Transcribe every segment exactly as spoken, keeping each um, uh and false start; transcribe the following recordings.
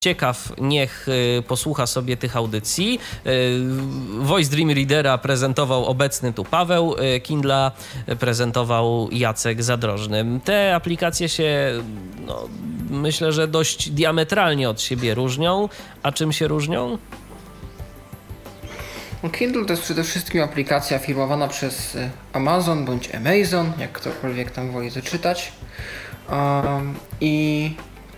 ciekaw, niech posłucha sobie tych audycji. Voice Dream Readera prezentował obecny tu Paweł, Kindla prezentował Jacek Zadrożny. Te aplikacje się, no, myślę, że dość diametralnie od siebie różnią. A czym się różnią? Kindle to jest przede wszystkim aplikacja firmowana przez Amazon bądź Amazon, jak ktokolwiek tam woli to czytać. Um, I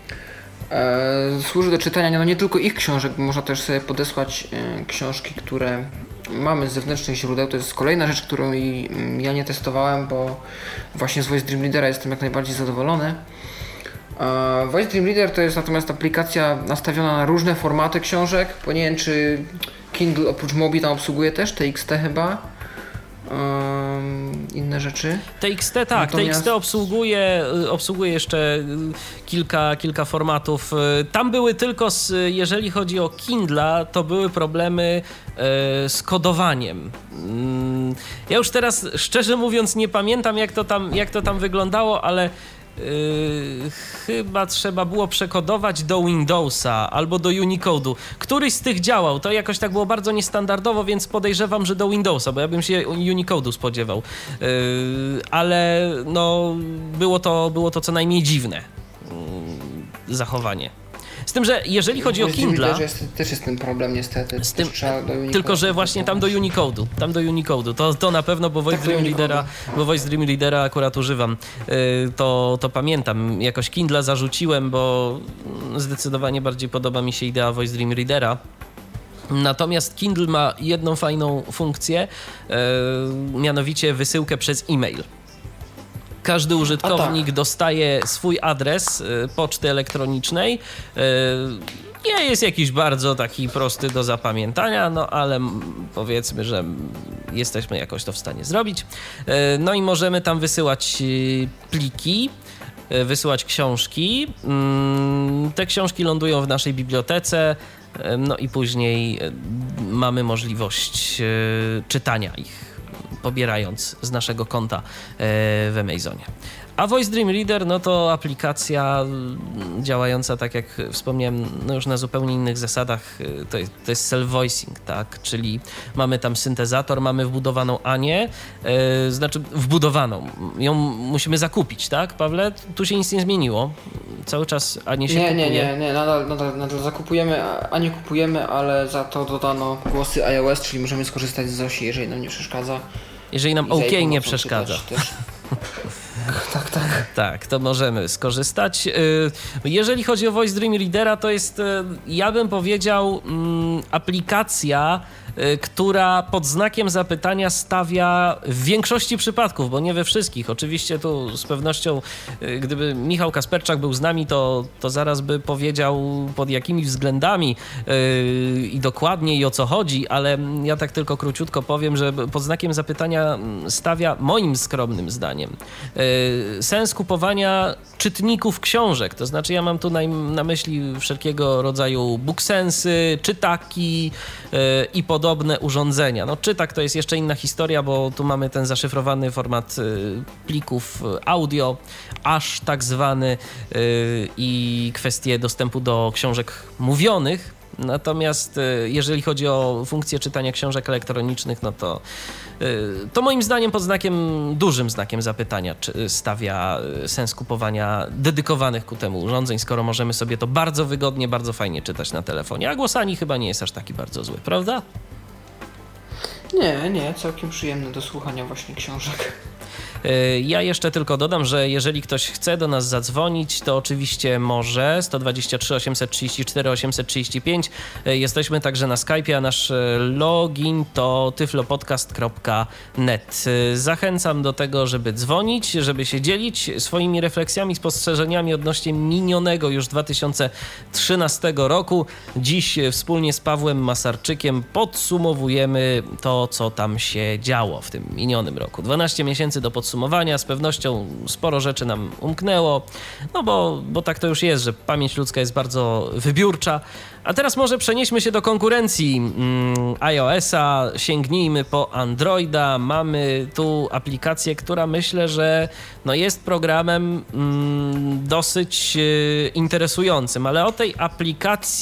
e, służy do czytania no nie tylko ich książek, bo można też sobie podesłać e, książki, które mamy z zewnętrznych źródeł. To jest kolejna rzecz, którą i, ja nie testowałem, bo właśnie z Voice Dream Readera jestem jak najbardziej zadowolony. E, Voice Dream Reader to jest natomiast aplikacja nastawiona na różne formaty książek, bo nie wiem, czy Kindle oprócz Mobi tam obsługuje też T X T chyba. Um, inne rzeczy. T X T tak, Natomiast... T X T obsługuje, obsługuje jeszcze kilka, kilka formatów. Tam były tylko, z, jeżeli chodzi o Kindla, to były problemy e, z kodowaniem. Ja już teraz, szczerze mówiąc, nie pamiętam, jak to tam, jak to tam wyglądało, ale Yy, chyba trzeba było przekodować do Windowsa albo do Unicode'u. Któryś z tych działał. To jakoś tak było bardzo niestandardowo, więc podejrzewam, że do Windowsa, bo ja bym się Unicode'u spodziewał. Yy, ale no, było to, było to co najmniej dziwne yy, zachowanie. Z tym, że jeżeli chodzi o Kindla... Jest, też jest ten problem niestety. Z tym, tylko, że właśnie tam do Unicode'u. Tam do Unicode'u. To, to na pewno, bo Voice tak Dream Readera, bo Voice Dream Readera akurat używam. To, to pamiętam. Jakoś Kindla zarzuciłem, bo zdecydowanie bardziej podoba mi się idea Voice Dream Readera. Natomiast Kindle ma jedną fajną funkcję, mianowicie wysyłkę przez e-mail. Każdy użytkownik tak. dostaje swój adres y, poczty elektronicznej. Y, nie jest jakiś bardzo taki prosty do zapamiętania, no ale m, powiedzmy, że m, jesteśmy jakoś to w stanie zrobić. Y, no i możemy tam wysyłać y, pliki, y, wysyłać książki. Y, te książki lądują w naszej bibliotece, y, no i później y, mamy możliwość y, czytania ich, pobierając z naszego konta w Amazonie. A Voice Dream Reader, no to aplikacja działająca, tak jak wspomniałem, no już na zupełnie innych zasadach. To jest, to jest self-voicing, tak? Czyli mamy tam syntezator, mamy wbudowaną Anię, yy, znaczy wbudowaną. Ją musimy zakupić, tak, Pawle? Tu się nic nie zmieniło. Cały czas Anię się nie, kupuje. Nie, nie, nie, nadal, nadal, nadal zakupujemy, Anię kupujemy, ale za to dodano głosy iOS, czyli możemy skorzystać z Zosi, jeżeli nam nie przeszkadza. Jeżeli nam OK nie przeszkadza. Tak, tak. Tak, to możemy skorzystać. Jeżeli chodzi o Voice Dream Readera, to jest, ja bym powiedział, aplikacja, która pod znakiem zapytania stawia w większości przypadków, bo nie we wszystkich. Oczywiście tu z pewnością, gdyby Michał Kasperczak był z nami, to, to zaraz by powiedział, pod jakimi względami i dokładnie i o co chodzi, ale ja tak tylko króciutko powiem, że pod znakiem zapytania stawia, moim skromnym zdaniem, sens kupowania czytników książek. To znaczy ja mam tu na, na myśli wszelkiego rodzaju booksensy, czytaki yy, i podobne urządzenia. No czytak to jest jeszcze inna historia, bo tu mamy ten zaszyfrowany format yy, plików audio, aż tak zwany yy, i kwestie dostępu do książek mówionych. Natomiast jeżeli chodzi o funkcję czytania książek elektronicznych, no to, to moim zdaniem pod znakiem, dużym znakiem zapytania stawia sens kupowania dedykowanych ku temu urządzeń, skoro możemy sobie to bardzo wygodnie, bardzo fajnie czytać na telefonie. A głos Ani chyba nie jest aż taki bardzo zły, prawda? Nie, nie, całkiem przyjemne do słuchania właśnie książek. Ja jeszcze tylko dodam, że jeżeli ktoś chce do nas zadzwonić, to oczywiście może. sto dwadzieścia trzy osiemset trzydzieści cztery osiemset trzydzieści pięć. Jesteśmy także na Skype'ie, a nasz login to tyflopodcast kropka net. Zachęcam do tego, żeby dzwonić, żeby się dzielić swoimi refleksjami, spostrzeżeniami odnośnie minionego już dwa tysiące trzynastego roku. Dziś wspólnie z Pawłem Masarczykiem podsumowujemy to, co tam się działo w tym minionym roku. dwanaście miesięcy do podsumowania. podsumowania. Z pewnością sporo rzeczy nam umknęło, no bo, bo tak to już jest, że pamięć ludzka jest bardzo wybiórcza. A teraz może przenieśmy się do konkurencji mm, iOS-a, sięgnijmy po Androida. Mamy tu aplikację, która myślę, że no jest programem mm, dosyć e, interesującym, ale o tej aplikacji